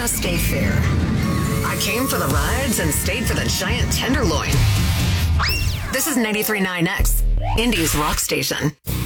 State Fair. I came for the rides and stayed for the giant tenderloin. This is 93.9X, Indy's rock station.